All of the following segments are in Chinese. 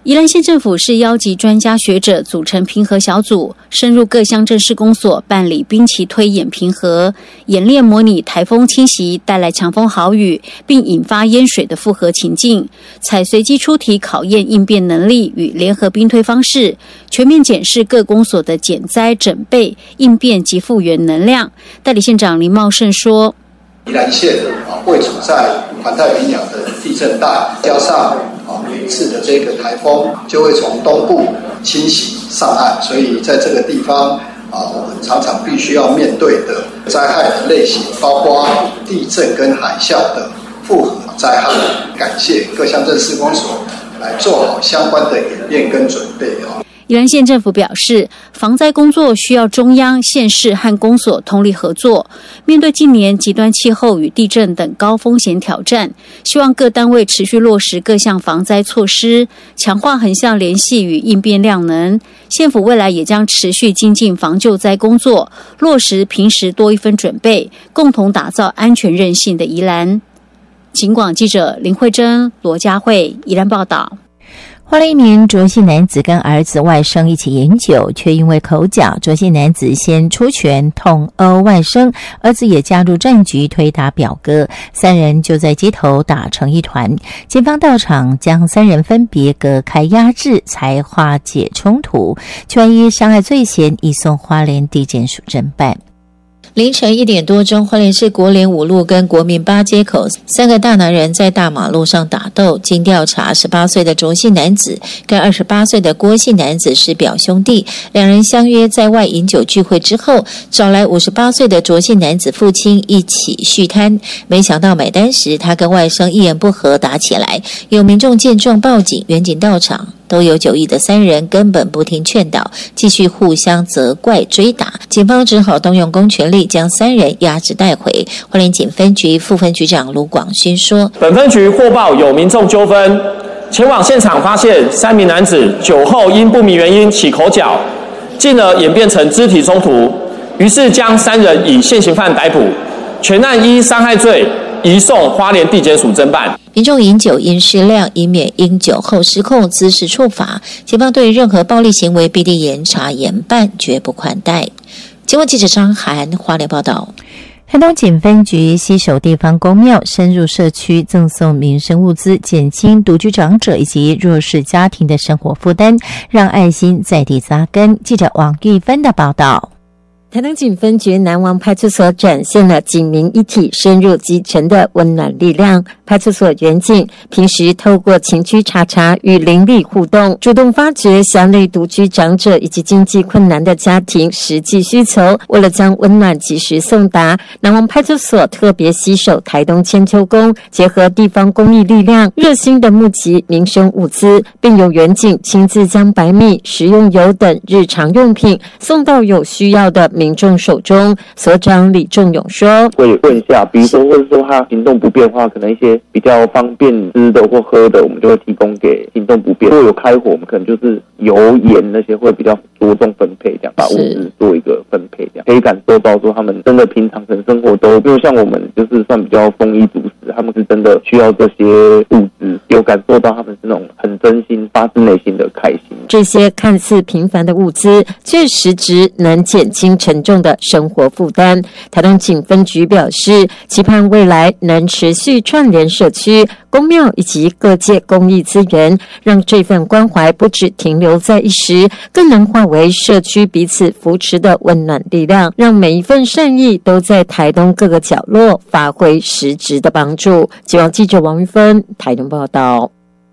宜兰县政府是邀集专家学者组成评核小组，深入各乡镇市公所办理兵棋推演评核，演练模拟台风侵袭带来强风豪雨并引发淹水的复合情境，采随机出题考验应变能力与联合兵推方式，全面检视各公所的减灾整备、应变及复原能量。代理县长林茂胜说， 宜兰县位处在环太平洋的地震带，加上每次的这个台风就会从东部侵袭上岸，所以在这个地方我们常常必须要面对的灾害的类型，包括地震跟海啸的复合灾害。感谢各乡镇市公所来做好相关的演练跟准备。 宜兰县政府表示，防灾工作需要中央、县市和公所通力合作。面对近年极端气候与地震等高风险挑战，希望各单位持续落实各项防灾措施，强化横向联系与应变量能。县府未来也将持续精进防救灾工作，落实平时多一分准备，共同打造安全韧性的宜兰。警广记者林慧珍、罗佳慧宜兰报道。 花莲一名卓姓男子跟儿子外甥一起饮酒，却因为口角，卓姓男子先出拳痛殴外甥，儿子也加入战局推打表哥，三人就在街头打成一团。警方到场将三人分别隔开压制，才化解冲突，全依伤害罪嫌移送花莲地检署侦办。 凌晨1点多钟，花莲市国联5路跟国民8街口三个大男人在大马路上打斗。经调查，18岁的卓姓男子跟28岁的郭姓男子是表兄弟，两人相约在外饮酒聚会之后，找来58岁的卓姓男子父亲一起续摊。没想到买单时，他跟外甥一言不合打起来，有民众见状报警，员警到场。都有酒意的三人根本不听劝导，继续互相责怪追打，警方只好动用公权力将三人押至带回。花莲警分局副分局长卢广勋说， 本分局获报有民众纠纷，前往现场发现3名男子酒后因不明原因起口角，进而演变成肢体冲突，于是将3人以现行犯逮捕，全案依伤害罪移送花莲地检署侦办。 民众饮酒应适量，以免因酒后失控滋事处罚。警方对任何暴力行为必定严查严办，绝不宽待。警广记者张涵花莲报道。 台东警分局携手地方公庙，深入社区赠送民生物资，减轻独居长者以及弱势家庭的生活负担，让爱心在地扎根。记者王玉芬的报道。 台东警分局南王派出所展现了警民一体、深入基层的温暖力量。派出所员警平时透过情区查查与邻里互动，主动发掘辖内独居长者以及经济困难的家庭实际需求。为了将温暖及时送达，南王派出所特别携手台东千秋宫，结合地方公益力量，热心的募集民生物资，并有员警亲自将白米、食用油等日常用品送到有需要的民众手中。所长李仲勇说， 会问一下，比如说或者说他行动不便的话，可能一些比较方便吃的或喝的，我们就会提供给行动不便。如果有开火，我们可能就是油盐那些会比较着重分配，这样把物资做一个分配，这样可以感受到说他们真的平常可能生活都，因为像我们就是算比较丰衣足食，他们是真的需要这些物资，有感受到他们是那种很真心发自内心的开心。 这些看似平凡的物资，却实质能减轻沉重的生活负担。台东警分局表示，期盼未来能持续串联社区、公庙以及各界公益资源，让这份关怀不只停留在一时，更能化为社区彼此扶持的温暖力量，让每一份善意都在台东各个角落发挥实质的帮助。警广记者王玉芬台东报道。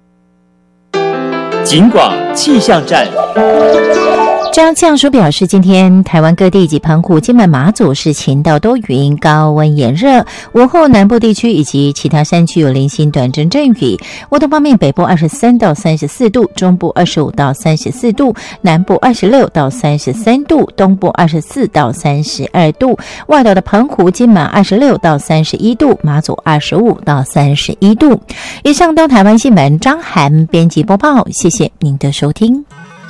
警广气象站。 中央气象署表示，今天台湾各地及澎湖、金门、马祖是晴到多云，高温炎热。午后南部地区以及其他山区有零星短阵阵雨。温度方面，北部23到34度，中部25到34度，南部26到33度，东部24到32度。外岛的澎湖、金门26到31度，马祖25到31度。以上东台湾新闻，张涵编辑播报，谢谢您的收听。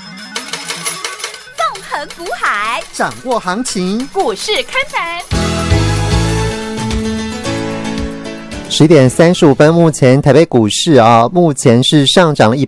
捕海， 掌握行情， 股市看盘。 10点35分，目前台北股市目前是上涨了